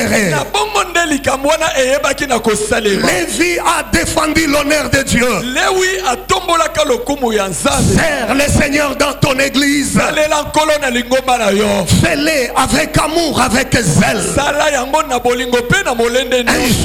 opéré. Lévi a défendu l'honneur de Dieu. Sers le Seigneur dans ton église. Fais-le avec amour, avec zèle. Un